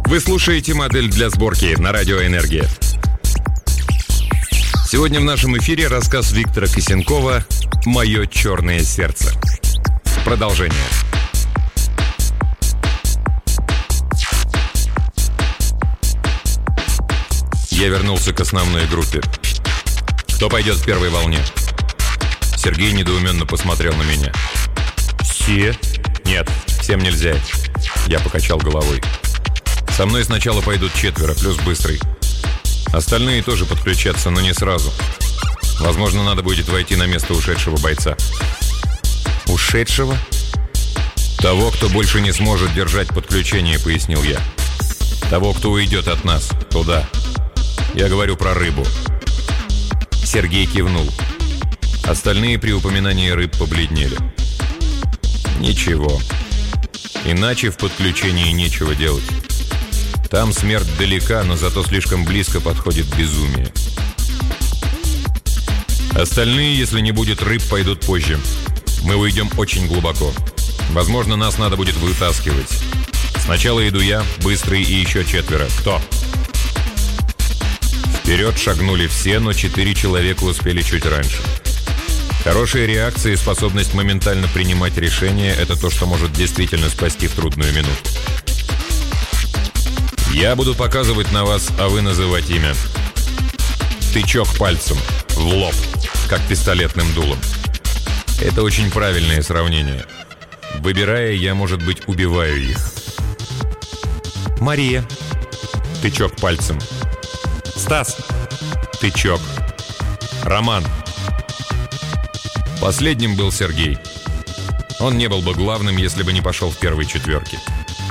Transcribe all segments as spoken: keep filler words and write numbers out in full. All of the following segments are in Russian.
Вы слушаете «Модель для сборки» на радио «Энергия». Сегодня в нашем эфире рассказ Виктора Косенкова «Мое черное сердце». Продолжение. Я вернулся к основной группе. Кто пойдет в первой волне? Сергей недоуменно посмотрел на меня. Все? Нет, всем нельзя. Я покачал головой. Со мной сначала пойдут четверо, плюс быстрый. Остальные тоже подключатся, но не сразу. Возможно, надо будет войти на место ушедшего бойца. Ушедшего? Того, кто больше не сможет держать подключение, пояснил я. Того, кто уйдет от нас, туда. Я говорю про рыбу. Сергей кивнул. Остальные при упоминании рыб побледнели. Ничего. Иначе в подключении нечего делать. Там смерть далека, но зато слишком близко подходит безумие. Остальные, если не будет рыб, пойдут позже. Мы уйдем очень глубоко. Возможно, нас надо будет вытаскивать. Сначала иду я, быстрый и еще четверо. Кто? Вперед шагнули все, но четыре человека успели чуть раньше. Хорошие реакции и способность моментально принимать решения – это то, что может действительно спасти в трудную минуту. Я буду показывать на вас, а вы называть имя. Тычок пальцем в лоб, как пистолетным дулом. Это очень правильное сравнение. Выбирая, я, может быть, убиваю их. Мария. Тычок пальцем. Стас. Тычок. Роман. Последним был Сергей. Он не был бы главным, если бы не пошел в первой четверке.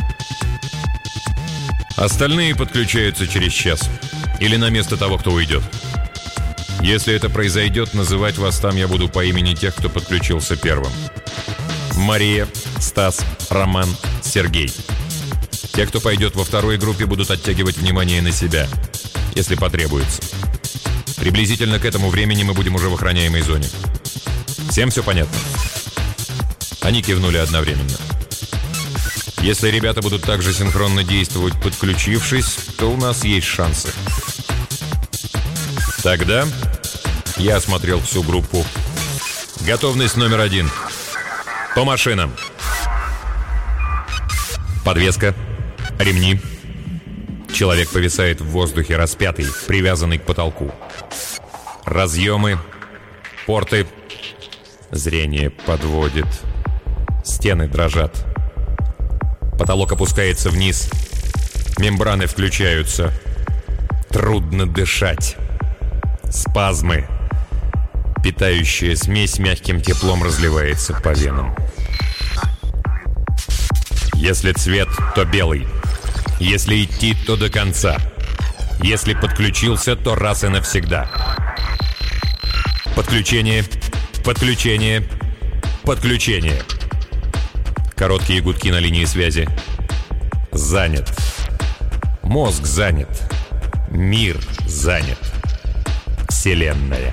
Остальные подключаются через час. Или на место того, кто уйдет. Если это произойдет, называть вас там я буду по имени тех, кто подключился первым. Мария, Стас, Роман, Сергей. Те, кто пойдет во второй группе, будут оттягивать внимание на себя, если потребуется. Приблизительно к этому времени мы будем уже в охраняемой зоне. Всем все понятно? Они кивнули одновременно. Если ребята будут также синхронно действовать, подключившись, то у нас есть шансы. Тогда я осмотрел всю группу. Готовность номер один. По машинам. Подвеска. Ремни. Человек повисает в воздухе, распятый, привязанный к потолку. Разъемы. Порты. Зрение подводит. Стены дрожат. Потолок опускается вниз. Мембраны включаются. Трудно дышать. Спазмы. Питающая смесь мягким теплом разливается по венам. Если цвет, то белый. Если идти, то до конца. Если подключился, то раз и навсегда. Подключение. Подключение. Подключение. Короткие гудки на линии связи. Занят. Мозг занят. Мир занят. Вселенная.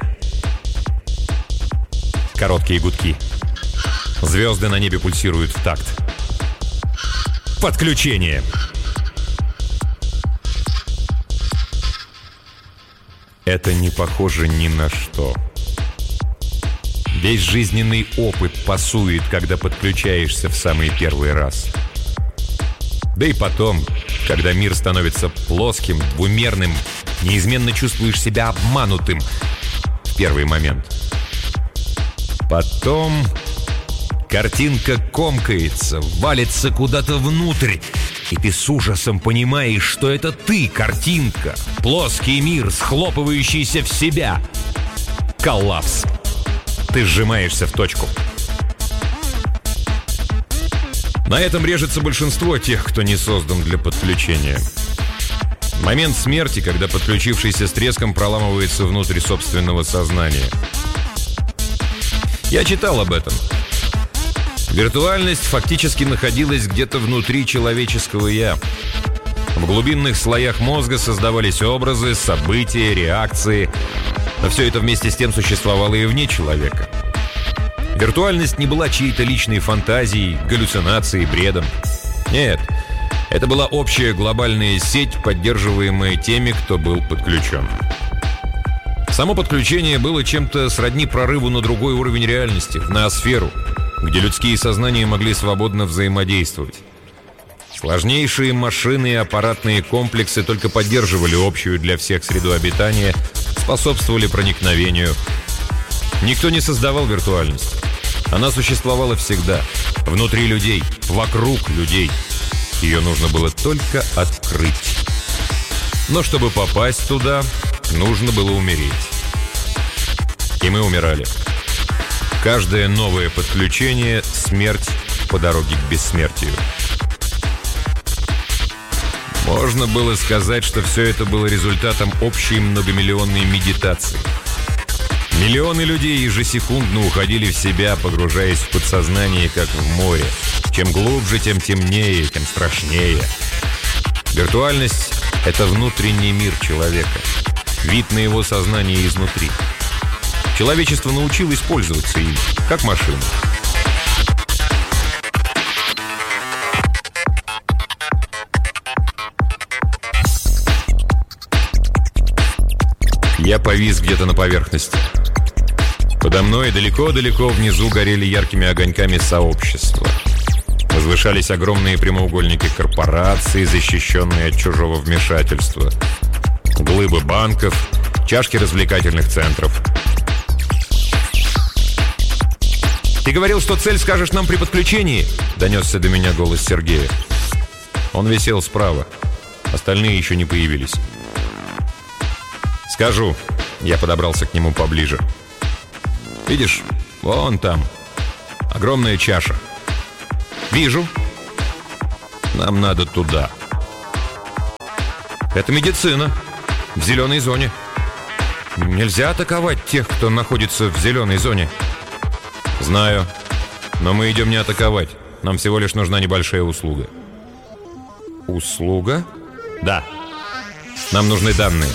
Короткие гудки. Звезды на небе пульсируют в такт. Подключение. Это не похоже ни на что. Весь жизненный опыт пасует, когда подключаешься в самый первый раз. Да и потом, когда мир становится плоским, двумерным, неизменно чувствуешь себя обманутым в первый момент. Потом картинка комкается, валится куда-то внутрь, и ты с ужасом понимаешь, что это ты, картинка, плоский мир, схлопывающийся в себя. Коллапс. Ты сжимаешься в точку. На этом режется большинство тех, кто не создан для подключения. Момент смерти, когда подключившийся с треском проламывается внутрь собственного сознания. Я читал об этом. Виртуальность фактически находилась где-то внутри человеческого «я». В глубинных слоях мозга создавались образы, события, реакции. Но все это вместе с тем существовало и вне человека. Виртуальность не была чьей-то личной фантазией, галлюцинацией, бредом. Нет, Это была общая глобальная сеть, поддерживаемая теми, кто был подключен. Само подключение было чем-то сродни прорыву на другой уровень реальности, в ноосферу, где людские сознания могли свободно взаимодействовать. Сложнейшие машины и аппаратные комплексы только поддерживали общую для всех среду обитания, способствовали проникновению. Никто не создавал виртуальность. Она существовала всегда, внутри людей, вокруг людей. Ее нужно было только открыть. Но чтобы попасть туда, нужно было умереть. И мы умирали. Каждое новое подключение — смерть по дороге к бессмертию. Можно было сказать, что все это было результатом общей многомиллионной медитации. Миллионы людей ежесекундно уходили в себя, погружаясь в подсознание, как в море. Чем глубже, тем темнее, тем страшнее. Виртуальность — это внутренний мир человека, вид на его сознание изнутри. Человечество научилось пользоваться им, как машина. Я повис где-то на поверхности. Подо мной далеко-далеко внизу горели яркими огоньками сообщества. Возвышались огромные прямоугольники корпораций, защищенные от чужого вмешательства. Глыбы банков, чашки развлекательных центров. «Ты говорил, что цель скажешь нам при подключении?» — донесся до меня голос Сергея. Он висел справа. Остальные еще не появились. «Скажу». Я подобрался к нему поближе. «Видишь, вон там огромная чаша». «Вижу». «Нам надо туда». «Это медицина. В зеленой зоне. Нельзя атаковать тех, кто находится в зеленой зоне». «Знаю. Но мы идем не атаковать. Нам всего лишь нужна небольшая услуга». «Услуга?» «Да. Нам нужны данные».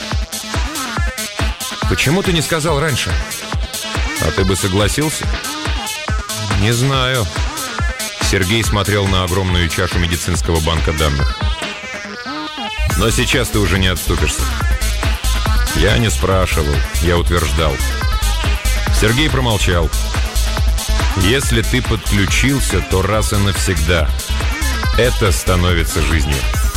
«Почему ты не сказал раньше?» «А ты бы согласился?» «Не знаю». Сергей смотрел на огромную чашу медицинского банка данных. «Но сейчас ты уже не отступишься». Я не спрашивал, я утверждал. Сергей промолчал. «Если ты подключился, то раз и навсегда. Это становится жизнью».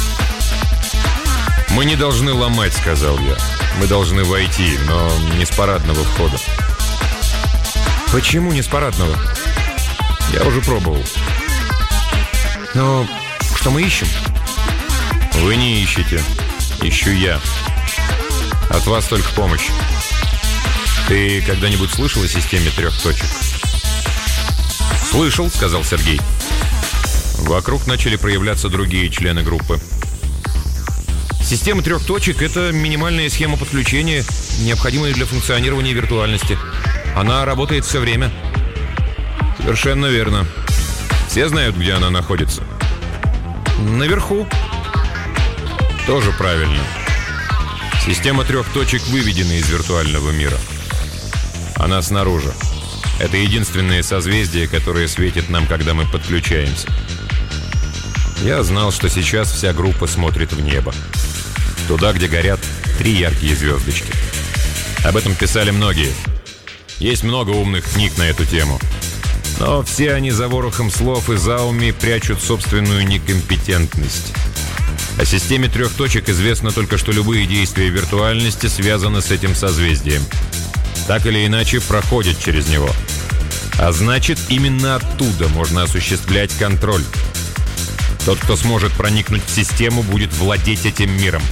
«Мы не должны ломать», — сказал я. «Мы должны войти, но не с парадного входа». «Почему не с парадного?» «Я уже пробовал». «Но что мы ищем?» «Вы не ищете. Ищу я. От вас только помощь. Ты когда-нибудь слышал о системе трех точек?» «Слышал», — сказал Сергей. Вокруг начали проявляться другие члены группы. «Система трех точек — это минимальная схема подключения, необходимая для функционирования виртуальности. Она работает все время». «Совершенно верно. Все знают, где она находится?» «Наверху». «Тоже правильно. Система трех точек выведена из виртуального мира. Она снаружи. Это единственное созвездие, которое светит нам, когда мы подключаемся». Я знал, что сейчас вся группа смотрит в небо. Туда, где горят три яркие звездочки. Об этом писали многие. Есть много умных книг на эту тему. Но все они за ворохом слов и зауми прячут собственную некомпетентность. О системе трех точек известно только, что любые действия виртуальности связаны с этим созвездием. Так или иначе проходят через него. А значит, именно оттуда можно осуществлять контроль. Тот, кто сможет проникнуть в систему, будет владеть этим миром.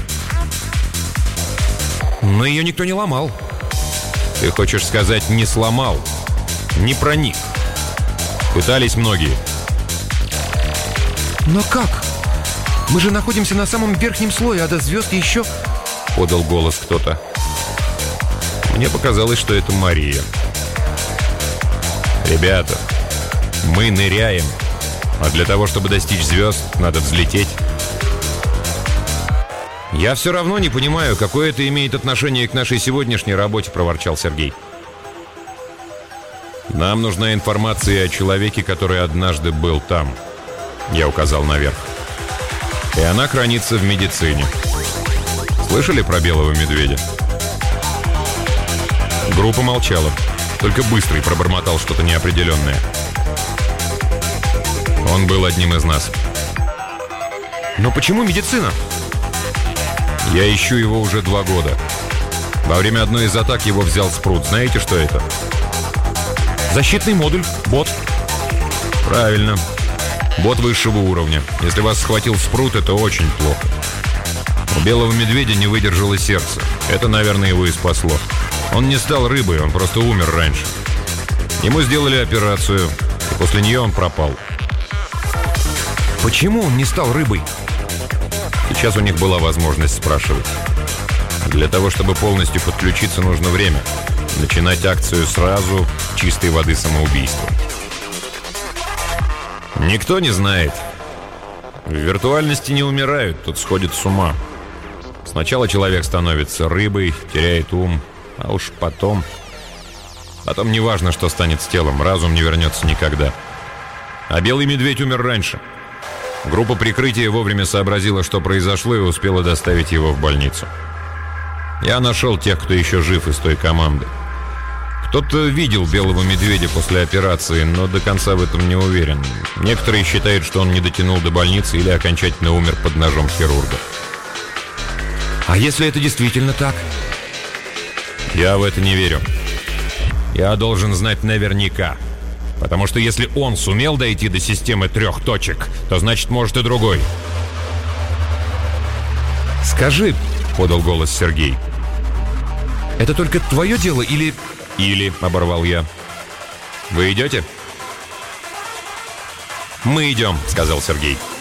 Но ее никто не ломал. Ты хочешь сказать, не сломал, не проник. Пытались многие. Но как? Мы же находимся на самом верхнем слое, а до звезд еще... Подал голос кто-то. Мне показалось, что это Мария. Ребята, мы ныряем. А для того, чтобы достичь звезд, надо взлететь. «Я все равно не понимаю, какое это имеет отношение к нашей сегодняшней работе», — проворчал Сергей. «Нам нужна информация о человеке, который однажды был там», — я указал наверх. И она хранится в медицине. Слышали про белого медведя? Группа молчала. Только Быстрый пробормотал что-то неопределенное. Он был одним из нас. Но почему медицина? Я ищу его уже два года. Во время одной из атак его взял Спрут. Знаете, что это? Защитный модуль. Бот. Правильно. Бот высшего уровня. Если вас схватил Спрут, это очень плохо. У белого медведя не выдержало сердце. Это, наверное, его и спасло. Он не стал рыбой, он просто умер раньше. Ему сделали операцию, и после нее он пропал. Почему он не стал рыбой? Сейчас у них была возможность спрашивать. Для того, чтобы полностью подключиться, нужно время. Начинать акцию сразу — чистой воды самоубийство. Никто не знает. В виртуальности не умирают, тут сходят с ума. Сначала человек становится рыбой, теряет ум, а уж потом... Потом не важно, что станет с телом, разум не вернется никогда. А белый медведь умер раньше. Группа прикрытия вовремя сообразила, что произошло, и успела доставить его в больницу. Я нашел тех, кто еще жив из той команды. Кто-то видел белого медведя после операции, но до конца в этом не уверен. Некоторые считают, что он не дотянул до больницы или окончательно умер под ножом хирурга. А если это действительно так? Я в это не верю. Я должен знать наверняка. Потому что если он сумел дойти до системы трех точек, то значит может и другой. «Скажи», — подал голос Сергей, — «это только твое дело или...» «Или», — оборвал я. «Вы идете?» «Мы идем», — сказал Сергей.